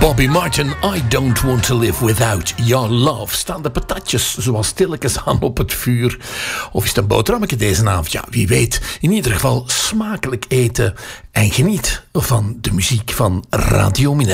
Bobby Martin, I don't want to live without your love. Staan de patatjes zoals stilletjes aan op het vuur? Of is het een boterhammetje deze avond? Ja, wie weet. In ieder geval smakelijk eten en geniet van de muziek van Radio Minerva.